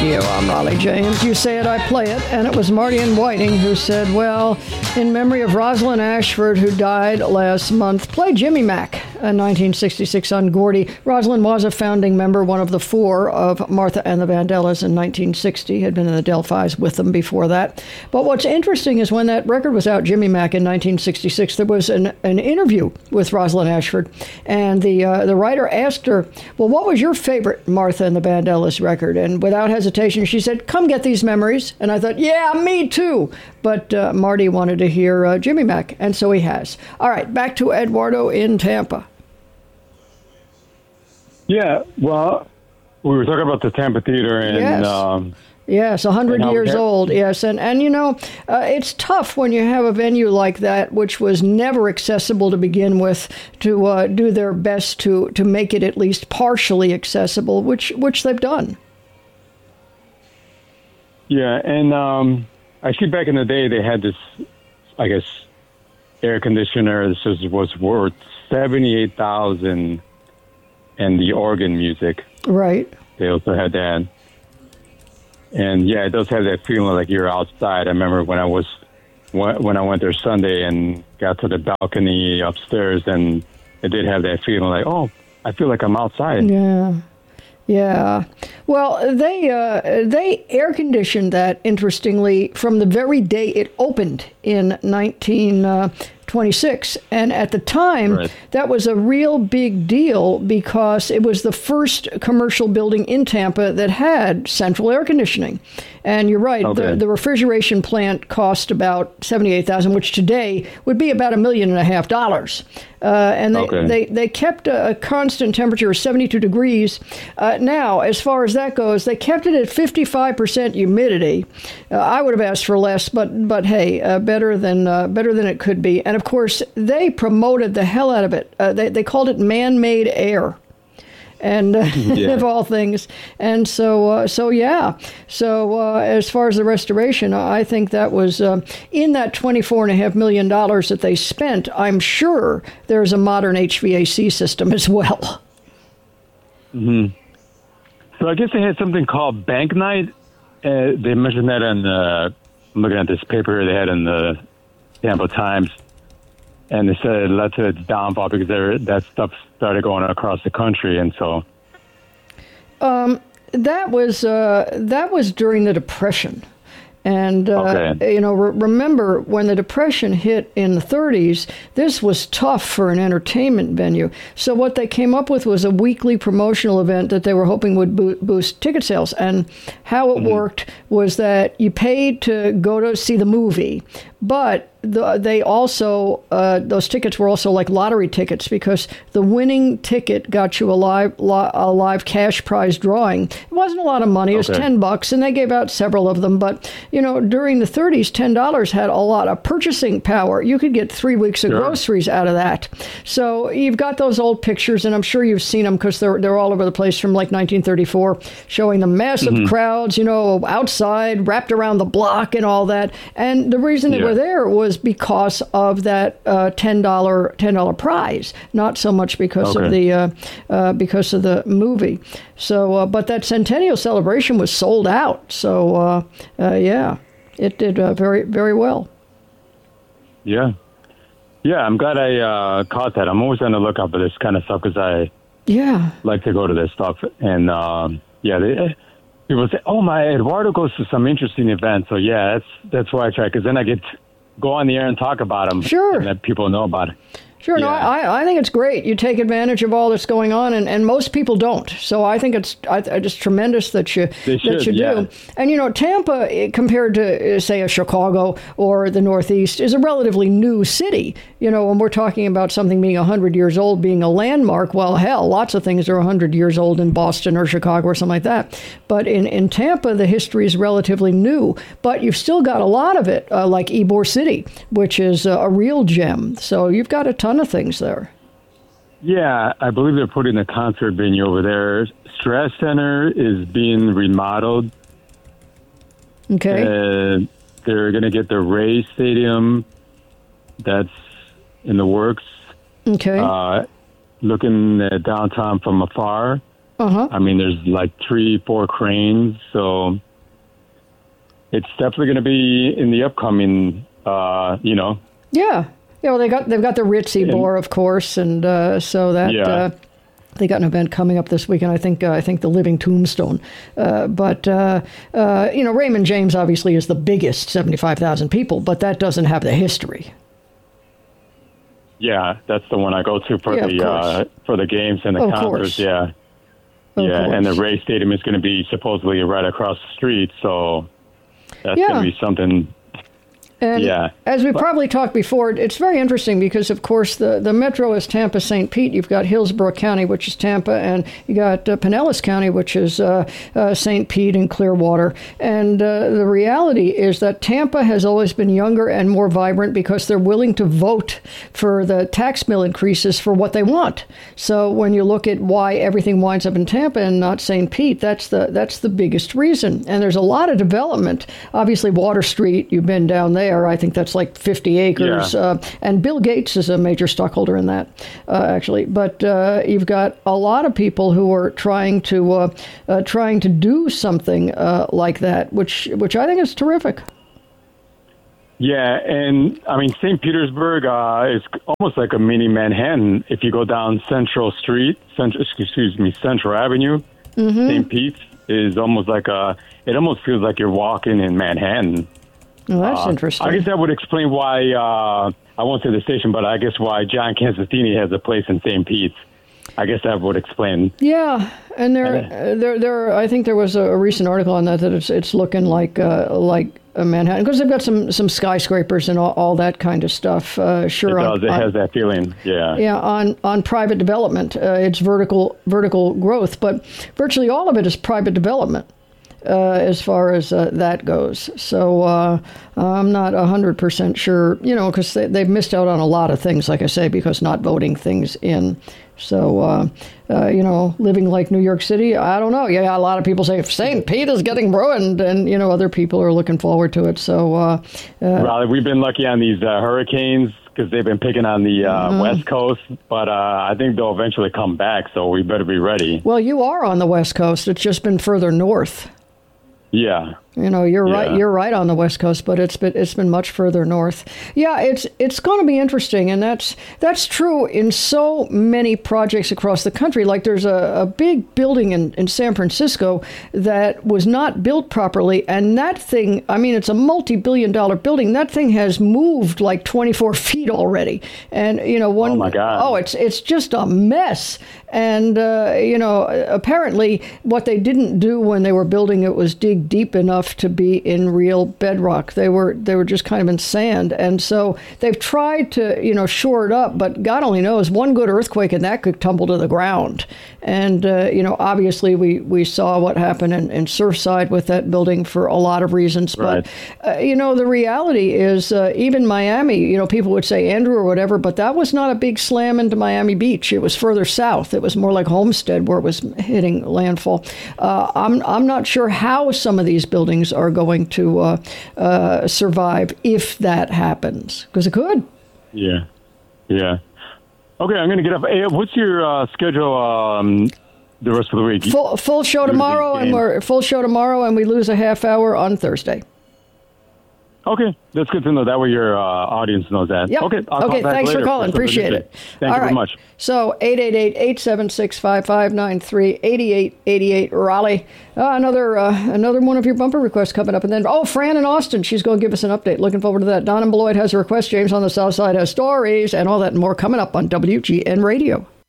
I'm Raleigh James. You Say It, I Play It. And it was Marty and Whiting who said, well, in memory of Rosalind Ashford, who died last month, play Jimmy Mack in 1966 on Gordy. Rosalind was a founding member, one of the four of Martha and the Vandellas in 1960, had been in the Delphis with them before that. But what's interesting is when that record was out, Jimmy Mack, in 1966, there was an interview with Rosalind Ashford. And the writer asked her, well, what was your favorite Martha and the Vandellas record? And without hesitation, she said, come get these memories. And I thought, yeah, me too. But Marty wanted to hear Jimmy Mack, and so he has. All right, back to Eduardo in Tampa. Yeah, well, we were talking about the Tampa Theater. And, yes, 100 years old, yes. And you know, it's tough when you have a venue like that, which was never accessible to begin with, to do their best to make it at least partially accessible, which they've done. Yeah, and actually back in the day, they had this, I guess, air conditioner. This was worth $78,000, and the organ music. Right. They also had that. And yeah, it does have that feeling like you're outside. I remember when I went there Sunday and got to the balcony upstairs, and it did have that feeling like, oh, I feel like I'm outside. Yeah. Yeah. Well, they air conditioned that, interestingly, from the very day it opened in 1926. And at the time, that was a real big deal because it was the first commercial building in Tampa that had central air conditioning. And you're right, the refrigeration plant cost about $78,000, which today would be about $1.5 million. And they kept a constant temperature of 72 degrees. Now, as far as that goes, they kept it at 55% humidity. I would have asked for less, but hey, better than it could be. And of course, they promoted the hell out of it. They called it man-made air. And of all things. And so as far as the restoration, I think that was in that $24.5 million that they spent. I'm sure there's a modern HVAC system as well. Mm-hmm. So I guess they had something called Bank Night. They mentioned that in I'm looking at this paper they had in the Tampa Times. And they said it led to its downfall because that stuff started going across the country, and so. That was during the Depression, and remember when the Depression hit in the 30s, this was tough for an entertainment venue. So what they came up with was a weekly promotional event that they were hoping would boost ticket sales. And how it worked was that you paid to go to see the movie, but they also those tickets were also like lottery tickets because the winning ticket got you a live cash prize drawing. It wasn't a lot of money; it was $10, and they gave out several of them. But during the 30s, $10 had a lot of purchasing power. You could get 3 weeks of groceries out of that. So you've got those old pictures, and I'm sure you've seen them because they're all over the place from like 1934, showing the massive crowds, outside, wrapped around the block, and all that. And the reason they were there was because of that $10 prize, not so much because of the movie. So, but that centennial celebration was sold out. So, it did very, very well. Yeah. Yeah, I'm glad I caught that. I'm always on the lookout for this kind of stuff because I like to go to this stuff. And, people say, oh, my Eduardo goes to some interesting events. So, yeah, that's why I try, because then I get to go on the air and talk about them. Sure. And let people know about it. Sure. Yeah. No, I think it's great. You take advantage of all that's going on, and most people don't. So I think it's tremendous that you do. And, Tampa, compared to, say, a Chicago or the Northeast, is a relatively new city. When we're talking about something being 100 years old, being a landmark, well, hell, lots of things are 100 years old in Boston or Chicago or something like that. But in Tampa, the history is relatively new. But you've still got a lot of it, like Ybor City, which is a real gem. So you've got a ton of things there. Yeah, I believe they're putting a concert venue over there. Stress Center is being remodeled. Okay. They're going to get the Ray Stadium. That's in the works. Okay. Looking at downtown from afar. I mean, there's like 3-4 cranes, so it's definitely going to be in the upcoming, Yeah. Well, they've got the Ritzy Boar, of course, and so that they got an event coming up this weekend. I think the Living Tombstone, but Raymond James obviously is the biggest, 75,000 people, but that doesn't have the history. Yeah, that's the one I go to for the games and the concerts. Yeah, and the Ray Stadium is going to be supposedly right across the street, so that's going to be something. And as we probably talked before, it's very interesting because, of course, the metro is Tampa-St. Pete. You've got Hillsborough County, which is Tampa, and you got Pinellas County, which is St. Pete and Clearwater. And the reality is that Tampa has always been younger and more vibrant because they're willing to vote for the tax bill increases for what they want. So when you look at why everything winds up in Tampa and not St. Pete, that's the biggest reason. And there's a lot of development. Obviously, Water Street, you've been down there. I think that's like 50 acres. And Bill Gates is a major stockholder in that, actually. But you've got a lot of people who are trying to do something like that, which I think is terrific. Yeah, and I mean, St. Petersburg is almost like a mini Manhattan. If you go down Central Avenue, St. Pete's is almost like it almost feels like you're walking in Manhattan. Well, that's interesting. I guess that would explain why, I won't say the station, but I guess why John Canzastini has a place in St. Pete's. I guess that would explain. Yeah, and there. I think there was a recent article on that it's looking like Manhattan, because they've got some skyscrapers and all that kind of stuff. Sure, it does. It has that feeling. Yeah. Yeah, on private development, it's vertical growth, but virtually all of it is private development. As far as that goes. So I'm not 100% sure, because they've missed out on a lot of things, like I say, because not voting things in. So, living like New York City, I don't know. Yeah, a lot of people say St. Pete is getting ruined, and, other people are looking forward to it. So, well, we've been lucky on these hurricanes because they've been picking on the West Coast, but I think they'll eventually come back, so we better be ready. Well, you are on the West Coast. It's just been further north. Yeah. You're right. You're right on the West Coast, but it's been much further north. Yeah, it's going to be interesting, and that's true in so many projects across the country. Like there's a big building in San Francisco that was not built properly, and that thing, I mean, it's a multi-billion-dollar building. That thing has moved like 24 feet already, and oh my God, it's just a mess. And apparently, what they didn't do when they were building it was dig deep enough to be in real bedrock. They were just kind of in sand, and so they've tried to shore it up. But God only knows, one good earthquake and that could tumble to the ground. And obviously we saw what happened in Surfside with that building for a lot of reasons. Right. But the reality is even Miami. People would say Andrew or whatever, but that was not a big slam into Miami Beach. It was further south. It was more like Homestead where it was hitting landfall. I'm not sure how some of these buildings are going to survive if that happens, because it could. Yeah. Okay, I'm going to get up. Hey, what's your schedule the rest of the week? Full show tomorrow, and we lose a half hour on Thursday. Okay, that's good to know. That way your audience knows that. Yep. Okay, okay. Thanks for calling. Appreciate it. Thank you very much. So 888-876-5593, 8888 Raleigh. Another one of your bumper requests coming up, and then Fran in Austin. She's going to give us an update. Looking forward to that. Don and Beloit has a request. James on the South Side has stories, and all that and more coming up on WGN Radio.